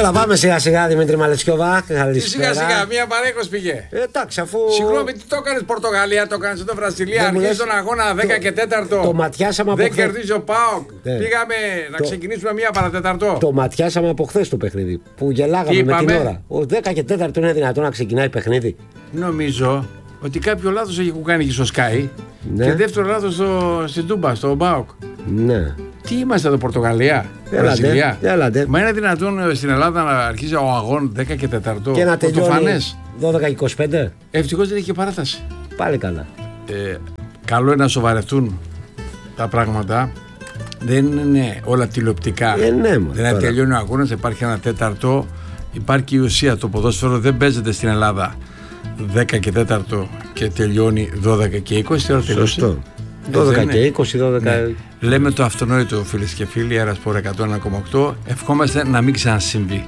Έλα, πάμε σιγά σιγά, Δημήτρη Μαλετσιόβα. Σιγά σιγά, μία παρέκος πήγε. Εντάξει, αφού. Συγγνώμη, τι το έκανες Πορτογαλία, το έκανες εδώ Βραζιλία. Αρχίζει τον αγώνα 10 και 4. Το ματιάσαμε από χθες. Δεν κερδίζει ο ΠΑΟΚ. Πήγαμε να ξεκινήσουμε μία παρατεταρτό. Το ματιάσαμε από χθες το παιχνίδι. Που γελάγαμε με την ώρα. Ο 10 και 4 είναι δυνατόν να ξεκινάει παιχνίδι. Νομίζω ότι κάποιο λάθος έχει κάνει και στο Sky. Ναι. Και δεύτερο λάθος στην Τούμπα, στο ΠΑΟΚ. Ναι. Τι είμαστε εδώ, Πορτογαλία, Βραζιλία? Έλατε. Μα είναι δυνατόν στην Ελλάδα να αρχίζει ο αγώνα 10 και 4 και να τελειώνει 12-25? Ευτυχώς δεν έχει παράταση. Πάλι καλά. Καλό είναι να σοβαρευτούν τα πράγματα. Δεν είναι όλα τηλεοπτικά. Ναι, δεν τελειώνει ο αγώνας, υπάρχει ένα τέταρτο. Υπάρχει η ουσία. Το ποδόσφαιρο δεν παίζεται στην Ελλάδα 10 και 4 και τελειώνει 12 και 20. Σωστό. 12 και 20, 12. Ναι. Λέμε το αυτονόητο, φίλες και φίλοι, Αερασπορ 101,8. Ευχόμαστε να μην ξανασυμβεί.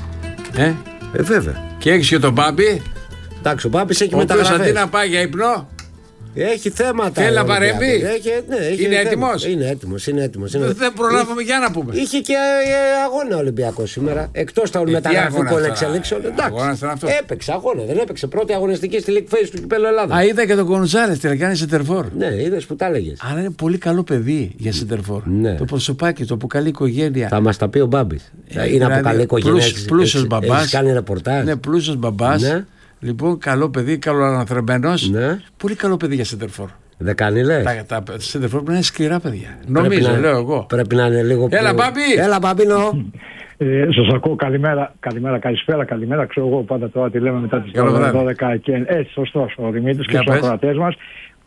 Βέβαια. Και έχεις και τον Μπάμπη. Εντάξει, ο Μπάμπης έχει μεταγραφές. Ο οποίος αντί να πάει για ύπνο, έχει θέματα. Θέλει να παρέμβει. Είναι έτοιμος. Είναι έτοιμος. Δεν προλάβαμε για να πούμε. Είχε και αγώνα Ολυμπιακός σήμερα. Εκτός των μεταγραφικών εξελίξεων. Έπαιξε αγώνα. Δεν έπαιξε πρώτη αγωνιστική στη League Phase του Κυπέλλου Ελλάδα. Είδα και τον Γκονζάλες τελικά είναι σεντερφόρ. Ναι, είδες που τα έλεγες. Αλλά είναι πολύ καλό παιδί για σεντερφόρ. Ναι. Το προσωπάκι του, από καλή οικογένεια. Θα μας τα πει ο Μπάμπης. Είναι από καλή οικογένεια. Πλούσιος μπαμπάς. Κάνει ρεπορτάζ. Ναι, πλούσιος μπαμπάς. Ναι. Λοιπόν, καλό παιδί, καλοαναθρεμένος. Ναι. Πολύ καλό παιδί για σεντερφόρ. Δεν κάνει, λες. Τα σεντερφόρ πρέπει να είναι σκληρά παιδιά. Νομίζω, λέω εγώ. Πρέπει να είναι λίγο πιο. Έλα, Μπάμπη! Έλα, Μπαμπίνο! Σας ακούω, καλημέρα, καλησπέρα, ξέρω εγώ πάντα τώρα τι λέμε μετά τις 12 και έτσι, σωστός, ο Δημήτρης και στους ακροατές μας.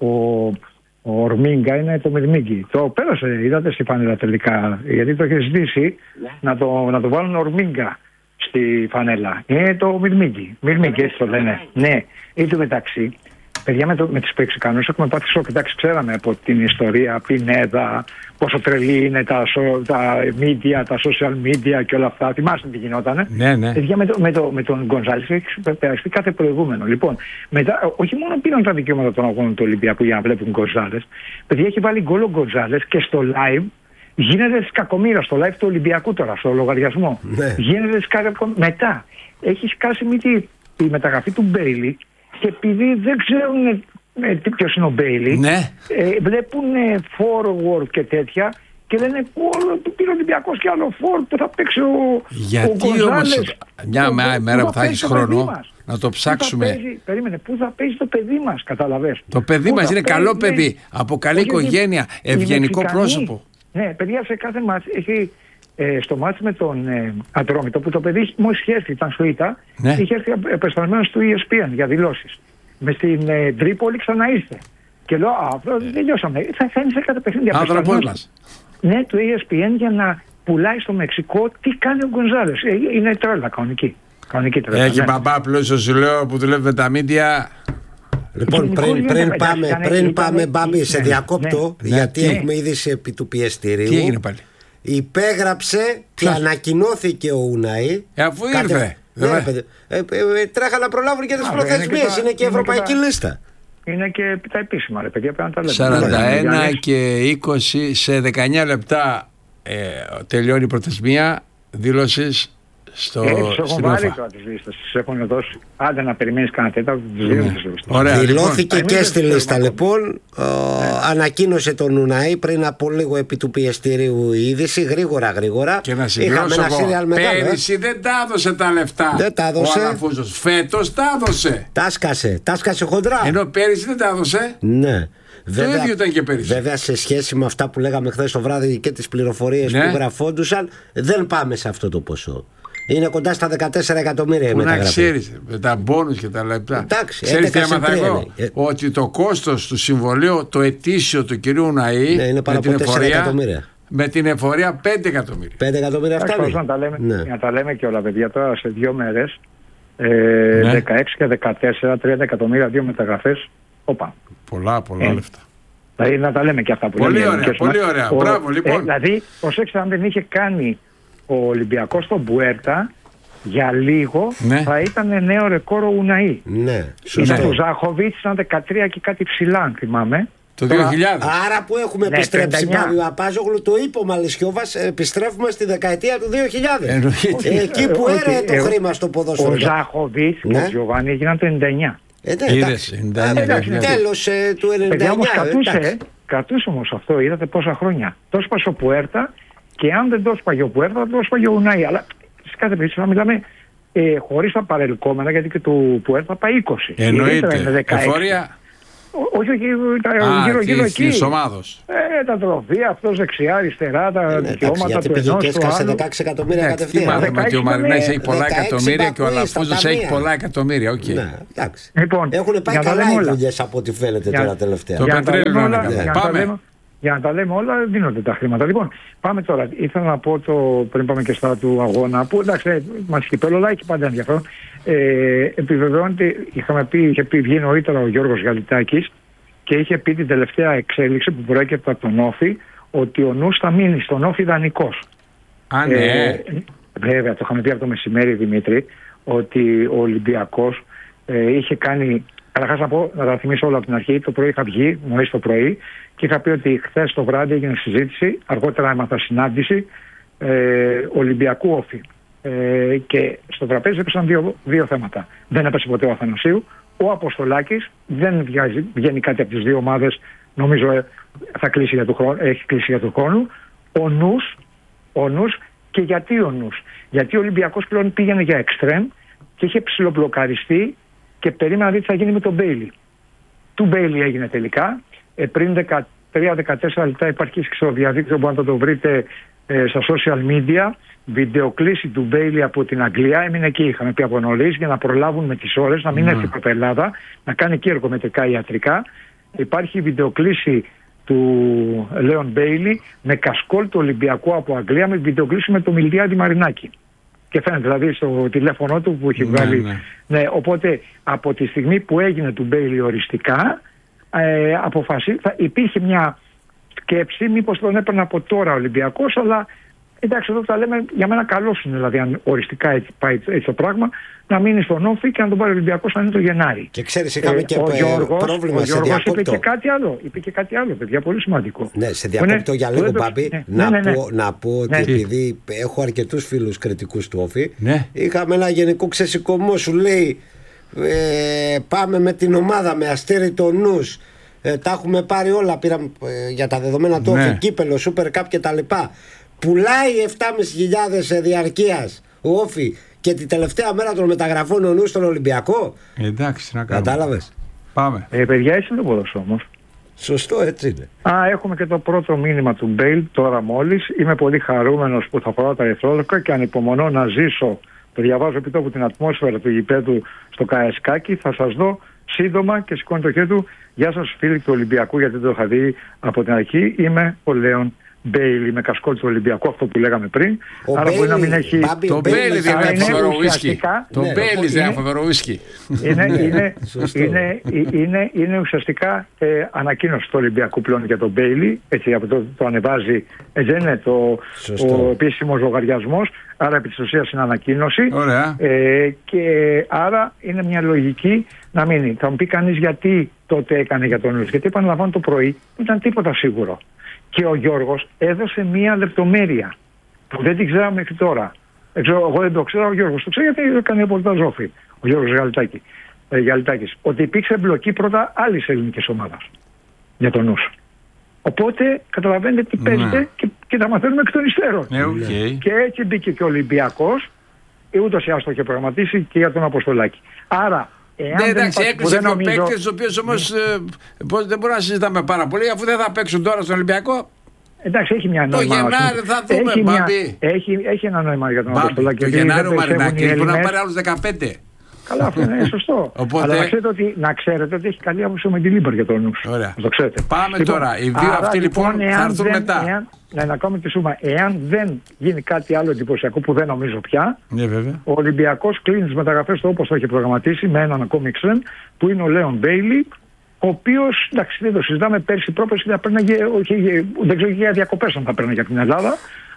Ο Ορμίγκα είναι το Μυρμίγκι. Το πέρασε, είδατε στη φανέλα τελικά, γιατί το είχε ζητήσει να το βάλουν Ορμίγκα στη φανέλα. Είναι το Μυρμίγκι, έτσι το λένε. Ναι, εν τω μεταξύ, παιδιά με τις Μεξικανούς έχουμε πάθει σοκ. Εντάξει, ξέραμε από την ιστορία, Πινέδα, πόσο τρελή είναι τα media, τα social media και όλα αυτά. Θυμάστε τι γινότανε. Ναι. Παιδιά με τον Γκονζάλης έχει περαστεί κάθε προηγούμενο. Λοιπόν, μετά, όχι μόνο πήραν τα δικαιώματα των αγώνων του Ολυμπιακού για να βλέπουν Γκονζάλες. Παιδιά, έχει βάλει γκολ ο Γκονζάλες και στο live γίνεται κακομοίρα. Στο live του Ολυμπιακού τώρα, στο λογαριασμό. Ναι. Γίνεται μετά. Έχει σκάσει μύτη η μεταγραφή του Μπέιλι. Και επειδή δεν ξέρουν ποιος είναι ο Μπέιλι, ναι. Βλέπουν forward και τέτοια και λένε του πήρε ο Ολυμπιακός και άλλο forward που θα παίξει ο γιατί όμως μια μέρα που θα έχεις χρόνο να το ψάξουμε. Περίμενε, πού θα παίζει το παιδί μας, καταλαβες. Το παιδί μας είναι καλό παιδί, από καλή οικογένεια, ευγενικό πρόσωπο. Ναι, παιδιά, σε κάθε μάτς έχει... στο μάτι με τον Ατρόμητο που το παιδί μόλις είχε έρθει, ήταν στο ΙΤΑ, ναι. Είχε έρθει επεσταλμένος του ESPN για δηλώσεις. Με στην Τρίπολη ξαναήρθε. Και λέω, αυτό δεν τελειώσαμε. Θα είναι σε κάθε παιχνίδι. Άνθρωπος μας. Ναι, του ESPN για να πουλάει στο Μεξικό τι κάνει ο Γκονζάλες. Είναι τρέλα, κανονική τρέλα. Έχει μπαμπά πλούσιο, σου λέω, που δουλεύει με τα μίντια. Λοιπόν, πριν πάμε, Μπάμπη, σε διακόπτω, γιατί έχουμε είδηση επί του πιεστηρίου. Τι έγινε πάλι? Υπέγραψε και ανακοινώθηκε ο Ουναή. Αφού ήρθε. Τρέχα να προλάβουν και τις προθεσμίες. Είναι και ευρωπαϊκή λίστα. Είναι και τα επίσημα, ρε παιδιά, πρέπει να τα λέμε. 41 και 20 σε 19 λεπτά τελειώνει η προθεσμία δήλωσης στην βάλει τώρα τις λίστες, τις έχουν δώσει. Άντε να περιμένεις κανένα τέταρτο, τις δίνουν τις λίστες. Δηλώθηκε και στη λίστα λοιπόν. Ανακοίνωσε τον Ουναή πριν από λίγο επί του πιεστηρίου η είδηση. Γρήγορα. Και να συμπληρώσω εγώ, πέρυσι δεν τα έδωσε τα λεφτά. Δεν τα έδωσε. Ο Αλαφούζος φέτος τα έδωσε. Τα σκάσε χοντρά. Ενώ πέρυσι δεν τα έδωσε. Ναι. Το ίδιο ήταν και πέρυσι. Βέβαια, σε σχέση με αυτά που λέγαμε χθες το βράδυ και τις πληροφορίες που γραφόντουσαν, δεν πάμε σε αυτό το ποσό. Είναι κοντά στα 14 εκατομμύρια η μεταγραφή. Να ξέρεις, με τα μπόνους και τα λεπτά. Εντάξει, ξέρεις τι έμαθα εγώ? Ότι το κόστος του συμβολίου, το ετήσιο του κυρίου Ουναή, είναι πάνω από 4 εκατομμύρια. Με την εφορία 5 εκατομμύρια. 5 εκατομμύρια αυτά είναι. Να τα λέμε και όλα, παιδιά, τώρα σε 2 μέρες, 16 και 14, 30 εκατομμύρια, 2 μεταγραφές. Όπα. Πολλά λεφτά. Δηλαδή να τα λέμε και αυτά που πολύ λέμε. Ωραία, πολύ ωραία. Μπράβο, λοιπόν. Δηλαδή, προσέξτε, αν δεν είχε κάνει ο Ολυμπιακός στον Μπουέρτα, για λίγο θα ήταν νέο ρεκόρ ο Ουναή. Ναι, ήταν ο Ζάχοβιτς, ήταν 13 και κάτι ψηλά, αν θυμάμαι. Το 2000. Άρα που έχουμε επιστρέψει πάλι ο Απάζογλου, το είπε ο Μαλισιόβας, επιστρέφουμε στη δεκαετία του 2000. Εκεί που έρεε το χρήμα στο ποδόσφαιρο. Ο Ζάχοβιτς και ο Τζοβάνι έγιναν το 99. Τέλος του 99. Κρατούσε όμως αυτό, είδατε πόσα χρόνια. Το έσπασε ο Πουέρτα και αν δεν το έσπαγε ο Πουέρτα, το έσπαγε ο Ουνάι. Αλλά σε κάθε περίπτωση θα μιλάμε χωρίς τα παρελκόμενα, γιατί και του Πουέρτα πάει 20. Εννοείται. Εφορία. Όχι, γύρω εκεί. Της ομάδος. Τα τροφία, αυτός δεξιά, αριστερά, τα δικαιώματα του ενός και έσκασε 16 εκατομμύρια κατευθείαν. Τι μάθαμε ότι ο Μαρινάκης έχει πολλά εκατομμύρια και ο Αλαφούζος έχει πολλά εκατομμύρια. Λοιπόν, έχουν πάει καλά οι δουλειές από ό,τι φαίνεται τώρα τελευταία. Το πετρέλαιο είναι καλά. Πάμε. Για να τα λέμε όλα, δίνονται τα χρήματα. Λοιπόν, πάμε τώρα. Ήθελα να πω πριν πάμε και στα του αγώνα, που εντάξει, μας κυπέλλω, αλλά έχει πάντα ενδιαφέρον. Επιβεβαιώνεται, είχε πει βγει νωρίτερα ο Γιώργος Γαλιτάκης και είχε πει την τελευταία εξέλιξη που προέκυπτε από τον Όφη, ότι ο νους θα μείνει στον Όφη δανεικός. Ναι. Βέβαια, το είχαμε πει από το μεσημέρι, Δημήτρη, ότι ο Ολυμπιακός είχε κάνει. Καταρχάς να τα θυμίσω όλα από την αρχή. Το πρωί είχα βγει, νωρίς το πρωί, και είχα πει ότι χθες το βράδυ έγινε συζήτηση, αργότερα έμαθα συνάντηση Ολυμπιακού Όφη. Και στο τραπέζι έπεσαν δύο θέματα. Δεν έπεσε ποτέ ο Αθανασίου. Ο Αποστολάκης δεν βγαίνει κάτι από τις δύο ομάδες. Νομίζω θα κλείσει έχει κλείσει για του χρόνου. Ο νους. Και γιατί ο νους? Γιατί ο Ολυμπιακός πλέον πήγαινε για εξτρέμ και είχε ψιλομπλοκαριστεί και περίμενα να δει τι θα γίνει με τον Μπέιλι. Του Μπέιλι έγινε τελικά. Πριν 13-14 λεπτά υπάρχει στο διαδίκτυο, μπορείτε να το βρείτε στα social media, βιντεοκλήση του Μπέιλι από την Αγγλία. Έμεινε εκεί, είχαμε πει από νωρίς, για να προλάβουν με τις ώρες, να μην έρθει η Ελλάδα, να κάνει και εργομετρικά ιατρικά. Υπάρχει βιντεοκλήση του Λέον Μπέιλι με κασκόλ του Ολυμπιακού από Αγγλία, με βιντεοκλήση με τον Μιλτιάδη Μαρινάκη. Και φαίνεται δηλαδή στο τηλέφωνο του που έχει βγάλει. Ναι, οπότε από τη στιγμή που έγινε του Μπέιλι οριστικά, υπήρχε μια σκέψη μήπως τον έπαιρνε από τώρα ο Ολυμπιακός, αλλά εντάξει, εδώ τα λέμε, για μένα καλός είναι, δηλαδή αν οριστικά έτσι πάει έτσι το πράγμα, να μείνει στον Όφη και να τον πάρει ο Ολυμπιακός να είναι το Γενάρη. Και ξέρεις, είχαμε και πρόβλημα σε διακόπτω. Είπε και κάτι άλλο, παιδιά, πολύ σημαντικό. Ναι, σε διακόπτω για λίγο, Μπάμπη, να πω ότι επειδή έχω αρκετούς φίλους κριτικούς του Όφη, είχαμε ένα γενικό ξεσηκωμό, σου λέει πάμε με την ομάδα, με αστέρι το νους, τα έχουμε πάρει όλα, πήραμε για τα δεδομένα του Όφη, κύπελο, Super Cup κτλ. Πουλάει 7.500 διαρκείας ο Όφη και τη τελευταία μέρα των μεταγραφών ο νους στον Ολυμπιακό. Εντάξει, να κάνουμε. Κατάλαβες. Πάμε. Παιδιά, έτσι δεν μπορώ όμως. Σωστό, έτσι είναι. Έχουμε και το πρώτο μήνυμα του Μπέιλ τώρα μόλις. Είμαι πολύ χαρούμενος που θα φοράω τα ερυθρόλευκα και ανυπομονώ να ζήσω. Το διαβάζω επί τόπου την ατμόσφαιρα του γηπέδου στο Καεσκάκι. Θα σας δω σύντομα, και σηκώνει το χέρι του. Γεια σας, φίλοι του Ολυμπιακού, γιατί το είχα δει από την αρχή. Είμαι ο Λέον Μπέιλι, με κασκόλ του Ολυμπιακού, αυτό που λέγαμε πριν. Άρα μπορεί να μην έχει. Το Μπέιλι δεν είναι φοβερό ουίσκι. Το Μπέιλι δεν είναι φοβερό ουίσκι. Είναι ουσιαστικά ανακοίνωση του Ολυμπιακού πλέον για τον Μπέιλι. Έτσι, από το ανεβάζει, δεν είναι ο επίσημος λογαριασμός. Άρα επί της ουσίας είναι ανακοίνωση. Και άρα είναι μια λογική να μείνει. Θα μου πει κανείς γιατί τότε έκανε για τον νους. Γιατί επαναλαμβάνω, το πρωί δεν ήταν τίποτα σίγουρο. Και ο Γιώργος έδωσε μία λεπτομέρεια που δεν την ξέραμε μέχρι τώρα. Εγώ δεν το ξέρω, ο Γιώργος το ξέρει, γιατί έκανε ρεπορτάζ Όφη, ο Γιώργος Γαλιτάκης, ότι υπήρξε εμπλοκή πρώτα άλλης ελληνικής ομάδας για τον νους. Οπότε καταλαβαίνετε τι παίζεται και τα μαθαίνουμε εκ των υστέρων. Και έτσι μπήκε και ο Ολυμπιακός, ούτως ή άλλως το είχε προγραμματίσει και για τον Αποστολάκη. Άρα, εντάξει, έκλεισε δύο παίκτες, τους οποίους όμως δεν μπορούμε να συζητάμε πάρα πολύ, αφού δεν θα παίξουν τώρα στον Ολυμπιακό. Εντάξει, έχει μια νόημα. Το Γενάρη θα δούμε, Μπάμπη. Έχει ένα νόημα για τον Αποστολάκη. Το Γενάρη ο Μαρινάκης μπορεί να πάρει άλλους 15. Καλά, αυτό είναι σωστό. Αλλά να ξέρετε ότι έχει καλή άποψη με τη Λίμπερ για τον νους. Ωραία. Το ξέρετε. Πάμε τώρα. Οι δύο αυτοί λοιπόν θα έρθουν μετά. Να κάνουμε τη σούμα. Εάν δεν γίνει κάτι άλλο εντυπωσιακό, που δεν νομίζω πια, ο Ολυμπιακός κλείνει τις μεταγραφές του όπως το έχει προγραμματίσει, με έναν ακόμη εξτρέμ, που είναι ο Λέον Μπέιλι, ο οποίος, εντάξει, δεν το συζητάμε, πέρσι πρόπερσι θα παίρναγε, δεν ξέρω για διακοπές αν θα παίρναγε από την Ελλάδα,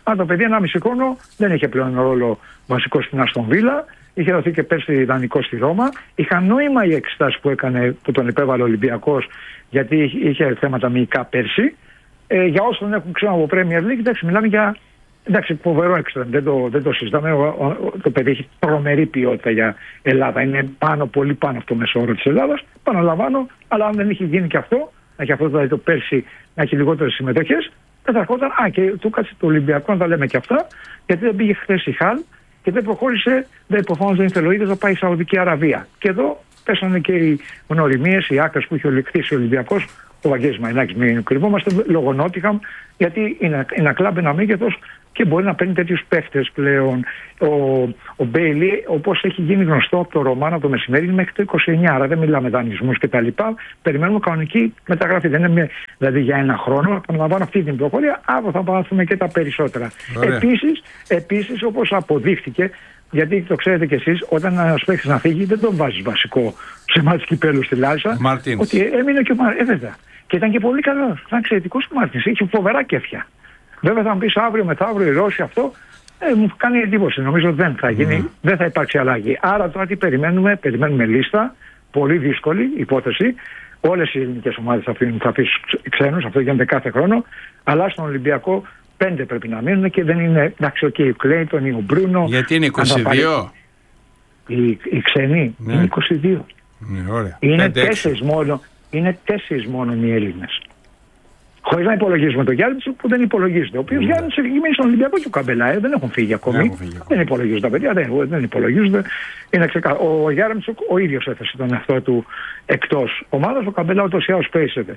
Αλλά το παιδί 1,5 χρόνο δεν είχε πλέον ρόλο βασικό στην Άστον Βίλα. Είχε δοθεί και πέρσι δανεικό στη Ρώμα. Είχαν νόημα οι εξετάσεις που τον επέβαλε ο Ολυμπιακός, γιατί είχε θέματα μυϊκά πέρσι. Για όσους δεν έχουν ξέρω από Premier League, εντάξει, μιλάμε για φοβερό έξτρα. Δεν το συζητάμε. Το παιδί έχει τρομερή ποιότητα για Ελλάδα. Είναι πολύ πάνω από το μέσο όρο της Ελλάδας. Παναλαμβάνω, αλλά αν δεν είχε γίνει και αυτό, να έχει αυτό δηλαδή το πέρσι να έχει λιγότερες συμμετοχές, δεν θα έρχονταν. Και του κάτσε το Ολυμπιακό, να τα λέμε και αυτά, γιατί δεν πήγε χθες η Χαλ και δεν προχώρησε, δεν υποφώνησε Ινθελοείδες να πάει η Σαουδική Αραβία. Και εδώ πέσανε και οι γνωριμίες, οι άκρες που είχε ολικτήσει ο Ολυμπιακός. Ο Βαγγέλης Μαϊνάκης, μην κρυβόμαστε, λόγω Νότιχαμ, γιατί είναι ένα κλαμπ, ένα μέγεθος και μπορεί να παίρνει τέτοιους παίχτες πλέον. Ο Μπέιλι, όπως έχει γίνει γνωστό από το Ρωμάνο το μεσημέρι, είναι μέχρι το 29, άρα δεν μιλάμε δανεισμούς κτλ. Περιμένουμε κανονική μεταγραφή. Δεν είναι δηλαδή για ένα χρόνο. Επαναλαμβάνω αυτή την προχώρια, αύριο θα πάθουμε και τα περισσότερα. Επίσης, όπως αποδείχθηκε, γιατί το ξέρετε κι εσείς, όταν ένας παίκτης να φύγει, δεν τον βάζεις βασικό σε μάτς κυπέλλου στη Λάρισα. Μαρτίνς. Ότι έμεινε και ο Μαρτίνς. Και ήταν και πολύ καλός. Ήταν εξαιρετικός ο Μαρτίνς. Είχε φοβερά κέφια. Βέβαια θα μου πεις αύριο μεθαύριο οι Ρώσοι αυτό. Μου κάνει εντύπωση. Νομίζω δεν θα γίνει. Δεν θα υπάρξει αλλαγή. Άρα τώρα τι περιμένουμε? Περιμένουμε λίστα. Πολύ δύσκολη υπόθεση. Όλες οι ελληνικές ομάδες θα αφήσουν ξένους. Αυτό γίνεται κάθε χρόνο. Αλλά στον Ολυμπιακό 5 πρέπει να μείνουν και δεν είναι. Εντάξει, ο Κλέιτον ή ο Μπρούνο. Γιατί είναι 22. Οι ξένοι είναι 22. Ωραία. Είναι 4 μόνο οι Έλληνες. Χωρίς να υπολογίζουμε τον Γιάννη που δεν υπολογίζεται. Ο οποίος Γιάννης έχει μείνει στον Ολυμπιακό και ο Καμπελάε δεν έχουν φύγει ακόμη. Δεν υπολογίζονται τα παιδιά, δεν υπολογίζονται. Ο Γιάννης ο ίδιος έθεσε τον εαυτό του εκτός ομάδας. Ο Καμπελάε ούτως ή άλλως πέσεται.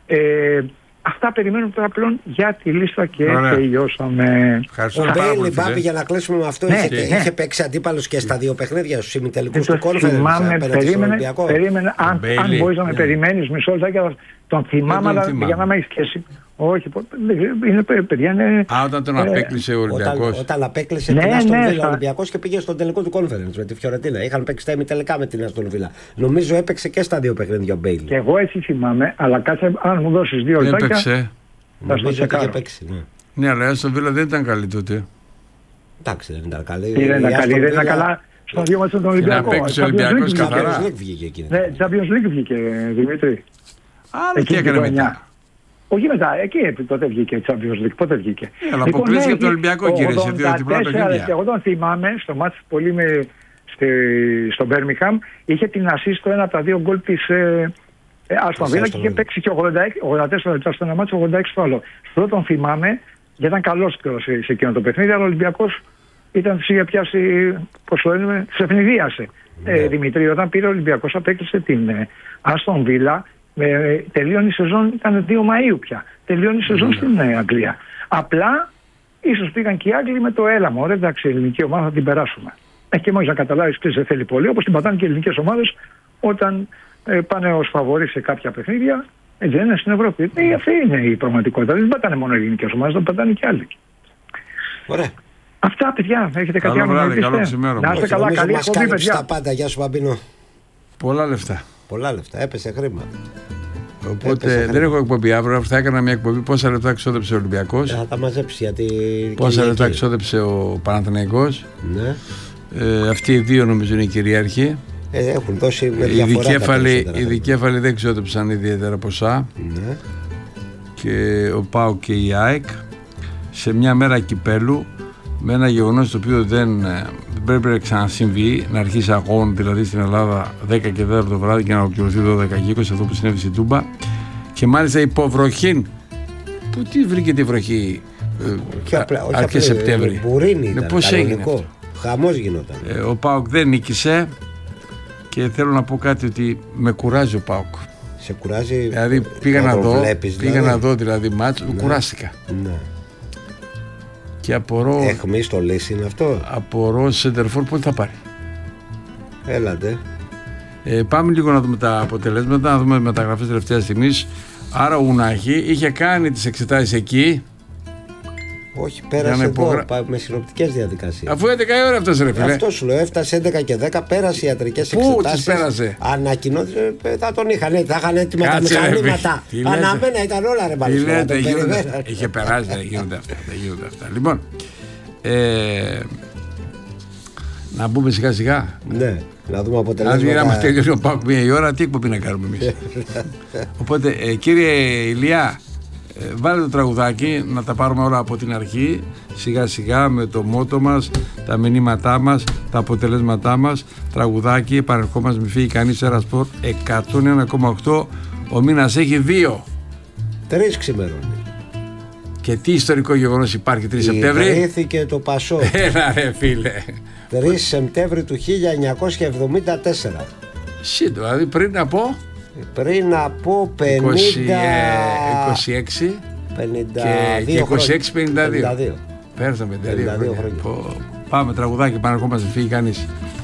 Αυτά περιμένουμε τώρα πλέον για τη λίστα και τελειώσαμε. Ο Μπέιλι, Μπάμπη, για να κλείσουμε με αυτό, είχε παίξει αντίπαλος και στα 2 παιχνίδια στους ημιτελικούς του Conference. Περίμενε, αν μπορείς να με περιμένεις μισό λεπτάκι, τον θυμάμαι, αλλά για να με έχεις σχέση. Όχι, είναι παιδιά. Όταν τον απέκλεισε ο Ολυμπιακός. Όταν απέκλεισε την Άστον Βίλα ο Ολυμπιακός και πήγε στον τελικό του Conference με τη Φιωρεντίνα. Είχαν παίξει τα ημιτελικά με την Άστον Βίλα. Νομίζω έπαιξε και στα 2 παιχνίδια ο Μπέιλι. Και εγώ έτσι θυμάμαι, αλλά κάτσε, αν μου δώσεις 2 λεπτάκια. Έπαιξε. Νομίζω ότι είχε παίξει. Ναι, αλλά η Άστον Βίλα δεν ήταν καλή τότε. Εντάξει, δεν ήταν καλή. Δεν ήταν καλά. Στον 2 μάτς τον Ολυμπιακό. Έπαιξε ο Ολυμπιακός καθαρά. Champions League βγήκε, Δημήτρη. Άρα τι έκανε μετά? Όχι μετά, εκεί τότε βγήκε η Champions League. Πότε βγήκε? Αλλά αποκλείστηκε από το Ολυμπιακό, κύριε, σε 2 διπλά παιχνίδια. Εγώ τον θυμάμαι στο μάτς πολύ στο Μπέρμιχαμ, είχε την assist στο ένα από τα 2 γκολ της Άστον Βίλα και είχε παίξει και 84 λεπτά στο ένα μάτς, 86 στο άλλο. Αυτό τον θυμάμαι, γιατί ήταν καλός σε εκείνο το παιχνίδι, αλλά ο Ολυμπιακός ήταν είχε πιάσει, πώς το λένε, σε ευνηδίασε. Δημήτρη, όταν πήρε ο Ολυμπιακός απέκλεισε την Άστον Βίλα. Τελείωνε η σεζόν, ήταν 2 Μαΐου πια. Τελείωνε η σεζόν στην Αγγλία. Απλά ίσως πήγαν και οι Άγγλοι με το έλαμο. Ωραία, εντάξει, η ελληνική ομάδα θα την περάσουμε. Και μόλις να καταλάβεις τι δεν θέλει πολύ, όπως την πατάνε και οι ελληνικές ομάδες όταν πάνε ως φαβορί σε κάποια παιχνίδια. Έτσι δεν είναι στην Ευρώπη. Αυτή είναι η πραγματικότητα. Δεν πατάνε μόνο οι ελληνικές ομάδες, θα πατάνε και άλλοι. Ωραία. Αυτά, παιδιά, έχετε κάτι άλλο να πείτε? Να είστε καλά, καλή εκπομπή, παιδιά. Τα πάντα, γεια σου Μπαμπίνο. Πολλά λεφτά. Πολλά λεφτά, έπεσε χρήμα. Οπότε δεν έχω εκπομπή αύριο, θα έκανα μια εκπομπή. Πόσα λεπτά εξόδεψε ο Ολυμπιακός. Θα τα μαζέψει γιατί. Πόσα λεπτά εξόδεψε ο Παναθηναϊκός. Ναι. Αυτοί οι 2 νομίζω είναι οι κυρίαρχοι. Έχουν δώσει με διαφορά. Οι δικέφαλοι δεν εξόδεψαν ιδιαίτερα ποσά. Ναι. Και ο ΠΑΟΚ και η ΑΕΚ σε μια μέρα κυπέλου, με ένα γεγονός το οποίο δεν πρέπει να ξανασυμβεί, να αρχίσει αγώνα δηλαδή στην Ελλάδα 10 και 4 το βράδυ και να ολοκληρωθεί 12 και 20, αυτό που συνέβη στην Τούμπα, και μάλιστα υποβροχήν. Πού τι βρήκε τη βροχή αρχές Σεπτέμβρη? Μπουρίνι ήταν, πώς έγινε? Χαμός γινόταν. Ο ΠΑΟΚ δεν νίκησε και θέλω να πω κάτι, ότι με κουράζει ο ΠΑΟΚ. Σε κουράζει? Δηλαδή πήγα να δω δηλαδή μάτς, κουράστηκα. Ναι. Και απορώ. Εχμή στο λύση είναι αυτό. Απορώ σεντερφόρ πότε θα πάρει. Έλατε. Πάμε λίγο να δούμε τα αποτελέσματα, να δούμε μεταγραφές τελευταία στιγμής. Άρα ο Ουνάχη είχε κάνει τις εξετάσεις εκεί Όχι, πέρασε εδώ με συνοπτικές διαδικασίες. Αφού 11 η ώρα αυτός ρε φίλε. Αυτό σου λέω, έφτασε 11 και 10, πέρασε ιατρικές εξετάσεις. Πού τις πέρασε? Ανακοινώθηκε, θα τον είχαν, θα είχαν έτοιμα τα μηχανήματα. Αναμένα ήταν όλα ρε μάλλον. Τι λέτε, είχε περάσει, δεν γίνονται αυτά. Λοιπόν, να μπούμε σιγά σιγά. Ναι, να δούμε αποτελέσματα. Αν άμα τελειώσει ο ΠΑΟΚ 1 η ώρα, τι εκπομπή να κάνουμε εμείς. Οπότε, κύριε Ηλιά, βάλε το τραγουδάκι να τα πάρουμε όλα από την αρχή, σιγά σιγά με το μότο μας, τα μηνύματά μας, τα αποτελέσματά μας. Τραγουδάκι, επανερχόμαστε, μη φύγει κανείς. Σέρα Σπορτ 101,8. Ο μήνας έχει 2. 3 ξημερώνει. Και τι ιστορικό γεγονός υπάρχει 3 Σεπτέμβρη? Ιδρύθηκε το Πασόκ. Έλα ρε φίλε. 3 Σεπτέμβρη του 1974. Σύντομα, δηλαδή πριν από 50 26 και 26-52. Πέρασαν 52 χρόνια. Πάμε τραγουδάκι, επανερχόμαστε, φύγει κανείς.